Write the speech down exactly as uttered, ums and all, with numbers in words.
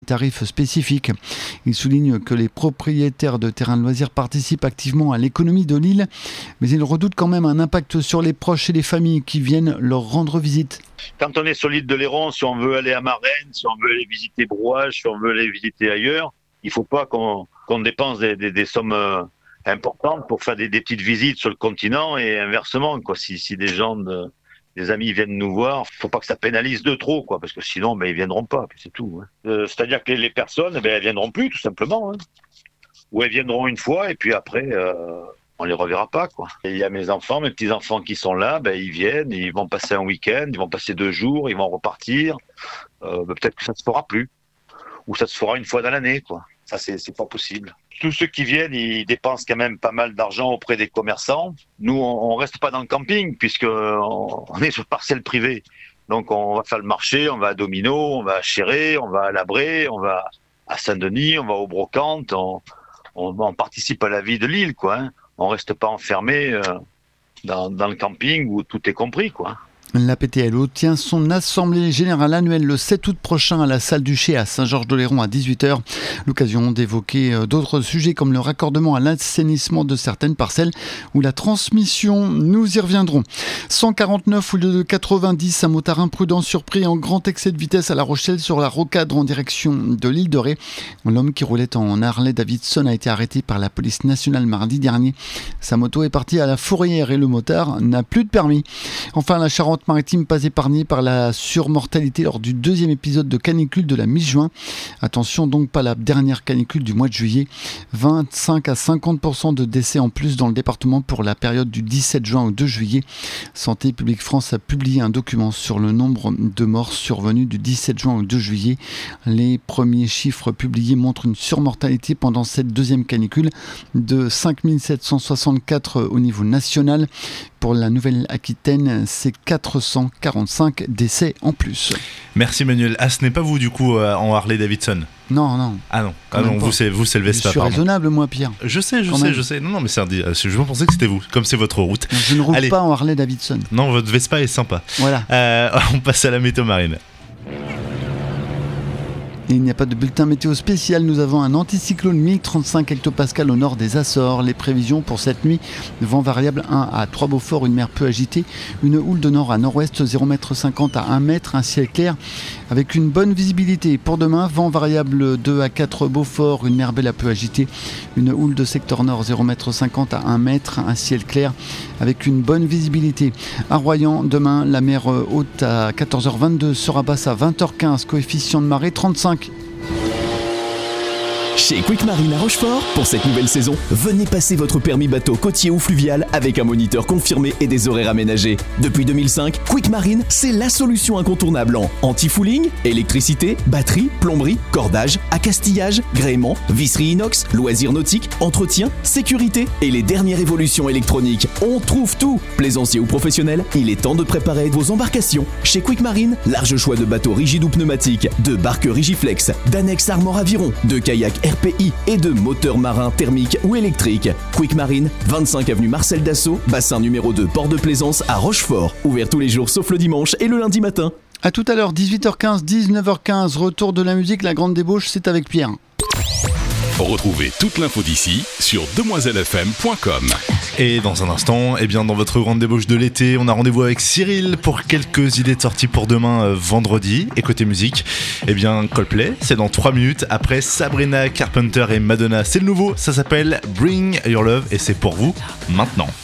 tarifs spécifiques. Il souligne que les propriétaires de terrains de loisirs participent activement à l'économie de l'île, mais il redoute quand même un impact sur les proches et les familles qui viennent leur rendre visite. Quand on est sur l'île de Léron, si on veut aller à Marennes, si on veut aller visiter Brouage, si on veut aller visiter ailleurs, il ne faut pas qu'on, qu'on dépense des, des, des sommes euh, importantes pour faire des, des petites visites sur le continent et inversement, quoi. Si, si des gens, de, des amis viennent nous voir, il ne faut pas que ça pénalise de trop, quoi, parce que sinon, ben, ils ne viendront pas, puis c'est tout. Hein. Euh, c'est-à-dire que les, les personnes, ben, elles ne viendront plus, tout simplement. Hein. Ou elles viendront une fois et puis après, euh, on ne les reverra pas, quoi. Et il y a mes enfants, mes petits-enfants qui sont là, ben, ils viennent, ils vont passer un week-end, ils vont passer deux jours, ils vont repartir. Euh, ben, peut-être que ça ne se fera plus. Ou ça se fera une fois dans l'année, quoi. Ça, c'est, c'est pas possible. Tous ceux qui viennent, ils dépensent quand même pas mal d'argent auprès des commerçants. Nous, on, on reste pas dans le camping, puisque on, on est sur parcelle privée. Donc, on va faire le marché, on va à Domino, on va à Chéré, on va à Labré, on va à Saint-Denis, on va aux Brocantes, on, on, on participe à la vie de l'île, quoi. Hein. On reste pas enfermé euh, dans, dans le camping où tout est compris, quoi. La P T L O tient son assemblée générale annuelle le sept août prochain à la salle du Chet à Saint-Georges-d'Oléron à dix-huit heures. L'occasion d'évoquer d'autres sujets comme le raccordement à l'assainissement de certaines parcelles ou la transmission. Nous y reviendrons. cent quarante-neuf au lieu de quatre-vingt-dix, un motard imprudent surpris en grand excès de vitesse à La Rochelle sur la rocade en direction de l'île de Ré. L'homme qui roulait en Harley Davidson a été arrêté par la police nationale mardi dernier. Sa moto est partie à la fourrière et le motard n'a plus de permis. Enfin, la Charente-Maritime pas épargnée par la surmortalité lors du deuxième épisode de canicule de la mi-juin. Attention donc, pas la dernière canicule du mois de juillet. vingt-cinq à cinquante pour cent de décès en plus dans le département pour la période du dix-sept juin au deux juillet. Santé publique France a publié un document sur le nombre de morts survenus du dix-sept juin au deux juillet. Les premiers chiffres publiés montrent une surmortalité pendant cette deuxième canicule de cinq mille sept cent soixante-quatre au niveau national. Pour la Nouvelle-Aquitaine, c'est quatre cent quarante-cinq décès en plus. Merci Manuel. Ah, ce n'est pas vous du coup euh, en Harley Davidson? Non, non. Ah non, ah non vous, c'est, vous c'est le Vespa. Je suis pardon. raisonnable moi, Pierre. Je sais, je Quand sais, même. je sais. Non, non, mais c'est un, je pensais que c'était vous, comme c'est votre route. Non, je ne roule Allez. pas en Harley Davidson. Non, votre Vespa est sympa. Voilà. Euh, on passe à la météo marine. Et il n'y a pas de bulletin météo spécial. Nous avons un anticyclone mille trente-cinq hectopascales au nord des Açores. Les prévisions pour cette nuit: vent variable un à trois Beaufort, une mer peu agitée. Une houle de nord à nord-ouest, zéro virgule cinquante mètres à un mètre. Un ciel clair avec une bonne visibilité. Pour demain, vent variable deux à quatre Beaufort, une mer belle à peu agitée. Une houle de secteur nord, zéro virgule cinquante mètres à un mètre. Un ciel clair avec une bonne visibilité. À Royan, demain, la mer haute à quatorze heures vingt-deux sera basse à vingt heures quinze. Coefficient de marée trente-cinq. Chez Quick Marine à Rochefort, pour cette nouvelle saison, venez passer votre permis bateau côtier ou fluvial avec un moniteur confirmé et des horaires aménagés. Depuis deux mille cinq, Quick Marine, c'est la solution incontournable en anti-fouling, électricité, batterie, plomberie, cordage, accastillage, gréement, visserie inox, loisirs nautiques, entretien, sécurité et les dernières évolutions électroniques. On trouve tout. Plaisancier ou professionnel, il est temps de préparer vos embarcations. Chez Quick Marine, large choix de bateaux rigides ou pneumatiques, de barques Rigiflex, d'annexes Armor Aviron, de kayaks R P I et de moteurs marins thermiques ou électriques. Quick Marine, vingt-cinq avenue Marcel Dassault, bassin numéro deux, port de Plaisance à Rochefort. Ouvert tous les jours sauf le dimanche et le lundi matin. A tout à l'heure, dix-huit heures quinze, dix-neuf heures quinze, retour de la musique, la grande débauche, c'est avec Pierre. Retrouvez toute l'info d'ici sur demoiselle f m point com. Et dans un instant, eh bien, dans votre grande débauche de l'été, on a rendez-vous avec Cyril pour quelques idées de sortie pour demain euh, vendredi. Et côté musique, eh bien, Coldplay, c'est dans trois minutes. Après Sabrina Carpenter et Madonna, c'est le nouveau, ça s'appelle Bring Your Love et c'est pour vous maintenant.